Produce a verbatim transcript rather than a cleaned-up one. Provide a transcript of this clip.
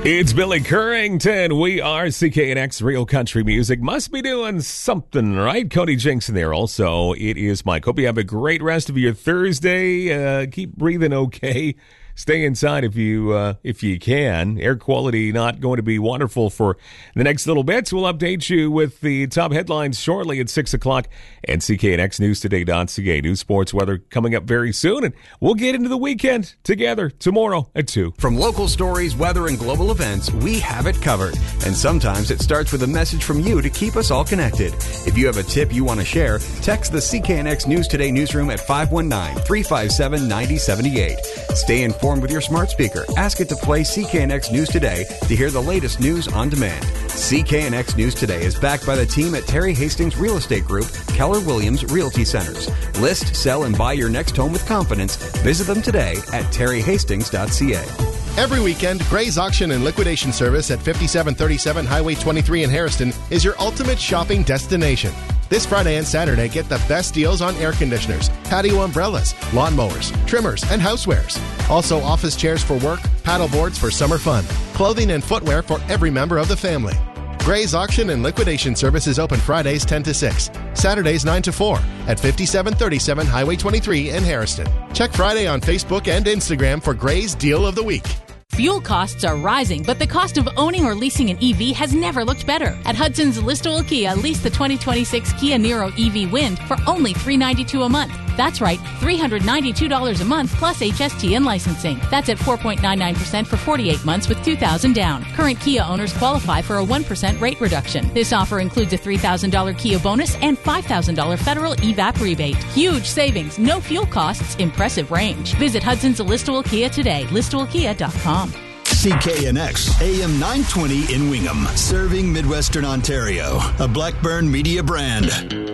It's Billy Currington. We are C K N X Real Country Music. Must be doing something right. Cody Jinks in there also. It is Mike. Hope you have a great rest of your Thursday. Uh, keep breathing okay. Stay inside if you uh, if you can. Air quality not going to be wonderful for the next little bit. We'll update you with the top headlines shortly at six o'clock and C K N X News Today dot C A. News sports weather coming up very soon. And we'll get into the weekend together tomorrow at two. From local stories, weather, and global events, we have it covered. And sometimes it starts with a message from you to keep us all connected. If you have a tip you want to share, text the C K N X News Today newsroom at five one nine, three five seven, nine zero seven eight. Stay informed with your smart speaker. Ask it to play C K N X News Today to hear the latest news on demand. C K N X News Today is backed by the team at Terry Hastings Real Estate Group, Keller Williams Realty Centers. List, sell, and buy your next home with confidence. Visit them today at terry hastings dot c a. Every weekend, Gray's Auction and Liquidation Service at fifty-seven thirty-seven Highway twenty-three in Harrison is your ultimate shopping destination. This Friday and Saturday, get the best deals on air conditioners, patio umbrellas, lawnmowers, trimmers, and housewares. Also, office chairs for work, paddle boards for summer fun, clothing and footwear for every member of the family. Gray's Auction and Liquidation Service is open Fridays ten to six, Saturdays nine to four at fifty-seven thirty-seven Highway twenty-three in Harrison. Check Friday on Facebook and Instagram for Gray's Deal of the Week. Fuel costs are rising, but the cost of owning or leasing an E V has never looked better. At Hudson's Listowel Kia, lease the twenty twenty-six Kia Niro E V Wind for only three hundred ninety-two dollars a month. That's right, three hundred ninety-two dollars a month plus H S T and licensing. That's at four point nine nine percent for forty-eight months with two thousand dollars down. Current Kia owners qualify for a one percent rate reduction. This offer includes a three thousand dollars Kia bonus and five thousand dollars federal E V A P rebate. Huge savings, no fuel costs, impressive range. Visit Hudson's Listowel Kia today, listowel kia dot com. C K N X, A M nine twenty in Wingham, serving Midwestern Ontario, a Blackburn Media brand.